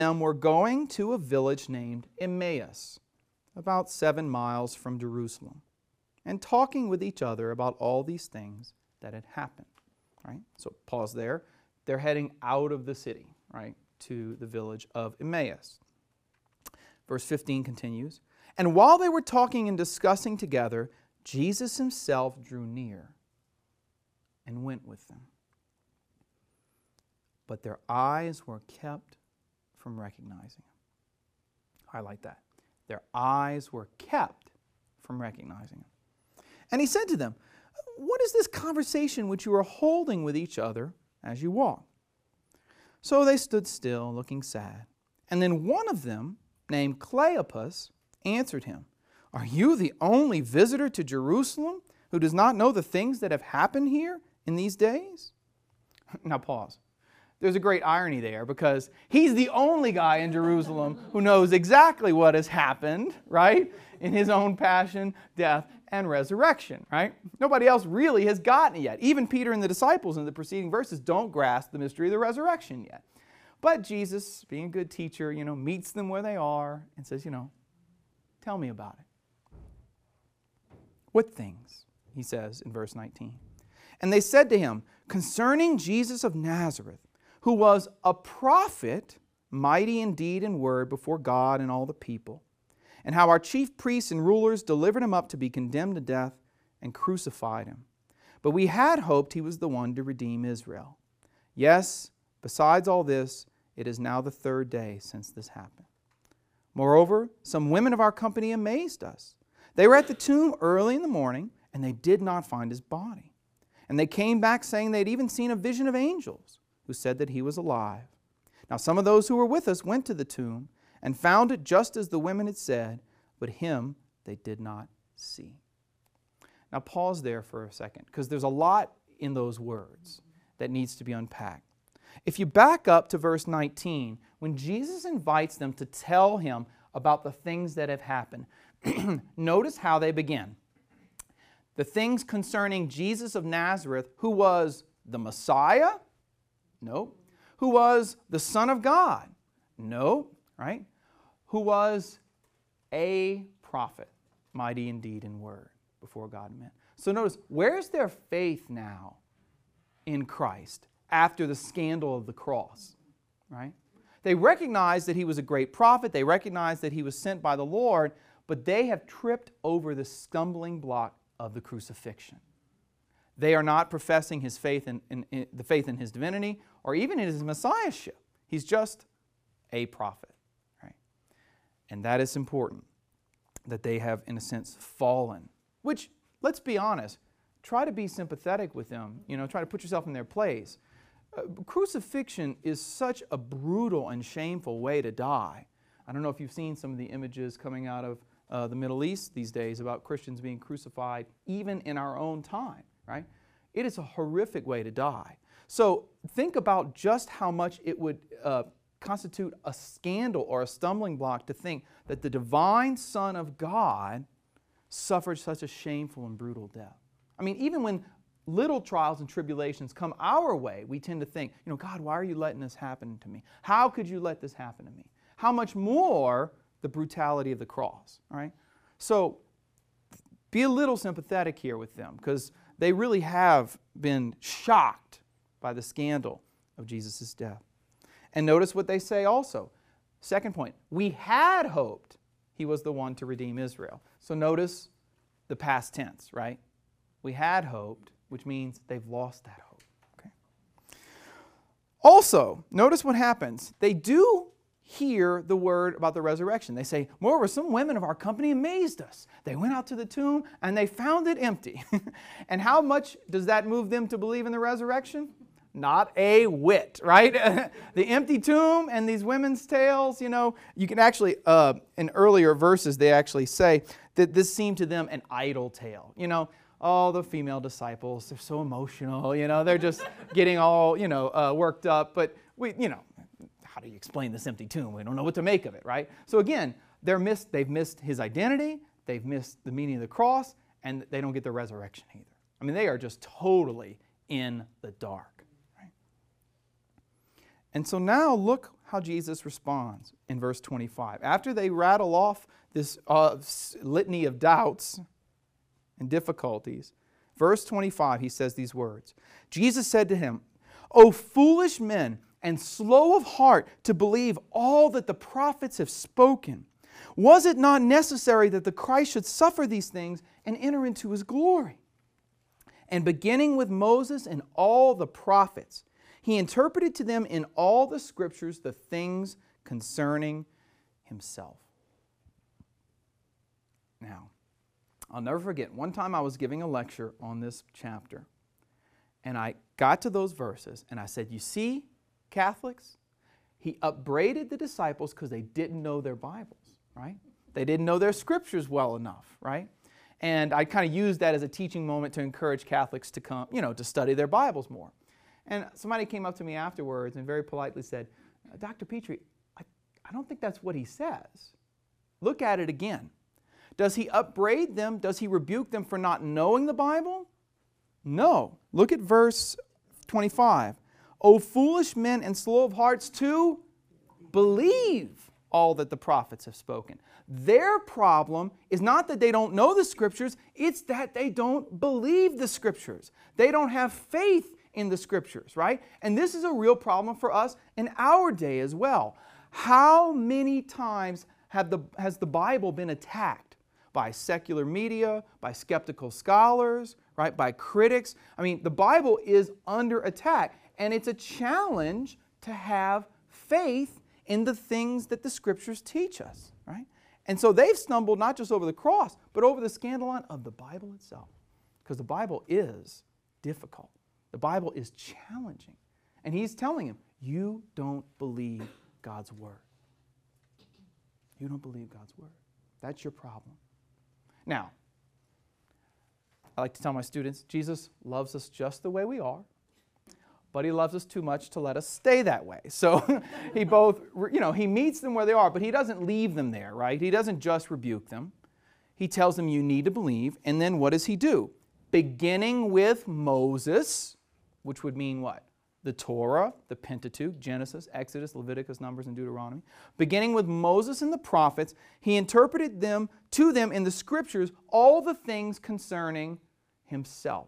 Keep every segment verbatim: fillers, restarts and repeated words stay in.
them were going to a village named Emmaus, about seven miles from Jerusalem, and talking with each other about all these things that had happened. Right? So pause there. They're heading out of the city, right, to the village of Emmaus. Verse fifteen continues, "And while they were talking and discussing together, Jesus himself drew near and went with them. But their eyes were kept from recognizing him." Highlight that. Their eyes were kept from recognizing him. And he said to them, "What is this conversation which you are holding with each other as you walk?" So they stood still, looking sad. And then one of them, named Cleopas, answered him, "Are you the only visitor to Jerusalem who does not know the things that have happened here in these days?" Now pause. There's a great irony there because he's the only guy in Jerusalem who knows exactly what has happened, right? In his own passion, death, and resurrection, right? Nobody else really has gotten it yet. Even Peter and the disciples in the preceding verses don't grasp the mystery of the resurrection yet. But Jesus, being a good teacher, you know, meets them where they are and says, you know, tell me about it. "What things?" he says in verse nineteen. "And they said to him, 'Concerning Jesus of Nazareth, who was a prophet, mighty in deed and word before God and all the people, and how our chief priests and rulers delivered him up to be condemned to death and crucified him. But we had hoped he was the one to redeem Israel. Yes, besides all this, it is now the third day since this happened. Moreover, some women of our company amazed us. They were at the tomb early in the morning, and they did not find his body. And they came back saying they had even seen a vision of angels, who said that he was alive. Now some of those who were with us went to the tomb and found it just as the women had said, but him they did not see." Now pause there for a second, because there's a lot in those words that needs to be unpacked. If you back up to verse nineteen, when Jesus invites them to tell him about the things that have happened, notice how they begin. The things concerning Jesus of Nazareth, who was the Messiah? No. Who was the Son of God? No. Right? Who was a prophet, mighty in deed and word before God and men. So notice, where's their faith now in Christ after the scandal of the cross? Right? They recognize that he was a great prophet. They recognize that he was sent by the Lord, but they have tripped over the stumbling block of the crucifixion. They are not professing his faith in, in, in the faith in his divinity or even in his messiahship. He's just a prophet, right? And that is important, that they have, in a sense, fallen. Which, let's be honest, try to be sympathetic with them. You know, try to put yourself in their place. Uh, crucifixion is such a brutal and shameful way to die. I don't know if you've seen some of the images coming out of uh, the Middle East these days about Christians being crucified, even in our own time, right? It is a horrific way to die. So think about just how much it would uh, constitute a scandal or a stumbling block to think that the divine Son of God suffered such a shameful and brutal death. I mean, even when little trials and tribulations come our way, we tend to think, you know, God, why are you letting this happen to me? How could you let this happen to me? How much more the brutality of the cross, all right? So be a little sympathetic here with them, because they really have been shocked by the scandal of Jesus' death. And notice what they say also. Second point, we had hoped he was the one to redeem Israel. So notice the past tense, right? We had hoped, which means they've lost that hope. Okay. Also, notice what happens. They do hear the word about the resurrection. They say, moreover, some women of our company amazed us. They went out to the tomb and they found it empty. And how much does that move them to believe in the resurrection? Not a whit, right? The empty tomb and these women's tales, you know, you can actually, uh, in earlier verses, they actually say that this seemed to them an idle tale. You know, oh, the female disciples, they're so emotional, you know, they're just getting all, you know, uh, worked up. But we, you know, how do you explain this empty tomb? We don't know what to make of it, right? So again, they're missed, they've missed his identity, they've missed the meaning of the cross, and they don't get the resurrection either. I mean, they are just totally in the dark. Right? And so now look how Jesus responds in verse twenty-five. After they rattle off this uh, litany of doubts and difficulties, verse twenty-five, he says these words. Jesus said to him, "O foolish men, and slow of heart to believe all that the prophets have spoken. Was it not necessary that the Christ should suffer these things and enter into His glory?" And beginning with Moses and all the prophets, He interpreted to them in all the Scriptures the things concerning Himself. Now, I'll never forget, one time I was giving a lecture on this chapter, and I got to those verses, and I said, "You see, Catholics, He upbraided the disciples because they didn't know their Bibles, right? They didn't know their Scriptures well enough, right? And I kind of used that as a teaching moment to encourage Catholics to come, you know, to study their Bibles more. And somebody came up to me afterwards and very politely said, "Doctor Petrie, I, I don't think that's what he says. Look at it again. Does he upbraid them? Does he rebuke them for not knowing the Bible? No. Look at verse twenty-five. O foolish men and slow of hearts to believe all that the prophets have spoken." Their problem is not that they don't know the Scriptures, it's that they don't believe the Scriptures. They don't have faith in the Scriptures, right? And this is a real problem for us in our day as well. How many times have the, has the Bible been attacked by secular media, by skeptical scholars, right, by critics? I mean, the Bible is under attack, and it's a challenge to have faith in the things that the Scriptures teach us, right? And so they've stumbled not just over the cross, but over the scandalon of the Bible itself. Because the Bible is difficult. The Bible is challenging. And He's telling him, you don't believe God's Word. You don't believe God's Word. That's your problem. Now, I like to tell my students, Jesus loves us just the way we are, but He loves us too much to let us stay that way. So He both, you know, He meets them where they are, but He doesn't leave them there, right? He doesn't just rebuke them. He tells them you need to believe, and then what does He do? Beginning with Moses, which would mean what? The Torah, the Pentateuch, Genesis, Exodus, Leviticus, Numbers, and Deuteronomy. Beginning with Moses and the prophets, He interpreted them to them in the Scriptures all the things concerning Himself.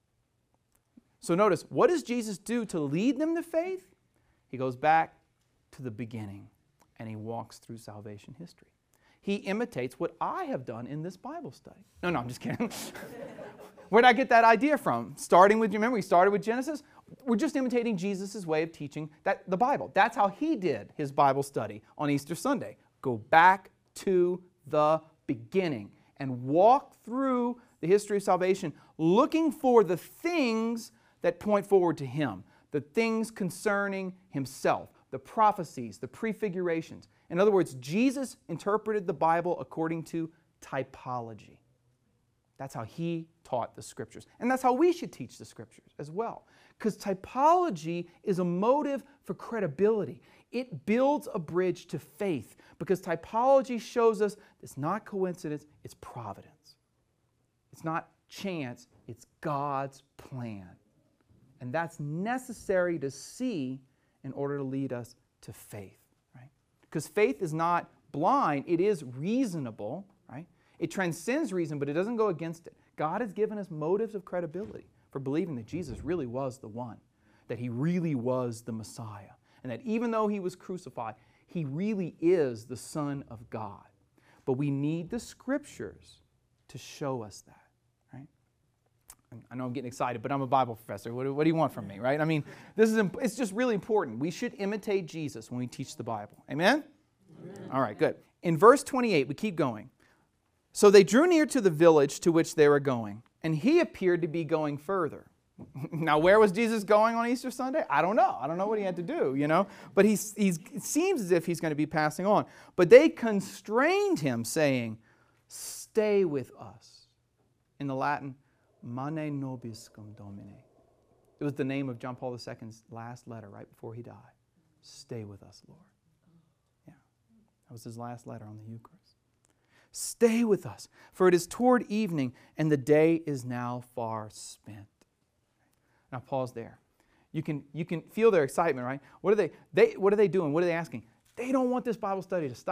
So notice, what does Jesus do to lead them to faith? He goes back to the beginning and He walks through salvation history. He imitates what I have done in this Bible study. No, no, I'm just kidding. Where did I get that idea from? Starting with, you remember, we started with Genesis? We're just imitating Jesus' way of teaching that, the Bible. That's how He did His Bible study on Easter Sunday. Go back to the beginning and walk through the history of salvation, looking for the things that point forward to Him, the things concerning Himself, the prophecies, the prefigurations. In other words, Jesus interpreted the Bible according to typology. That's how He taught the Scriptures. And that's how we should teach the Scriptures as well. Because typology is a motive for credibility. It builds a bridge to faith because typology shows us it's not coincidence, it's providence. It's not chance, it's God's plan. And that's necessary to see in order to lead us to faith, right? Because faith is not blind, it is reasonable, right? It transcends reason, but it doesn't go against it. God has given us motives of credibility for believing that Jesus really was the one, that He really was the Messiah, and that even though He was crucified, He really is the Son of God. But we need the Scriptures to show us that. I know I'm getting excited, but I'm a Bible professor. What do, what do you want from me, right? I mean, this is it's just really important. We should imitate Jesus when we teach the Bible. Amen? Amen? All right, good. In verse twenty-eight, we keep going. So they drew near to the village to which they were going, and He appeared to be going further. Now, where was Jesus going on Easter Sunday? I don't know. I don't know what He had to do, you know. But he's, he's, it seems as if He's going to be passing on. But they constrained Him, saying, "Stay with us." In the Latin, Mane nobiscum Domine. It was the name of John Paul the Second's last letter right before he died. Stay with us, Lord. Yeah, that was his last letter on the Eucharist. Stay with us, for it is toward evening, and the day is now far spent. Now pause there. You can, you can feel their excitement, right? What are they, they, what are they doing? What are they asking? They don't want this Bible study to stop.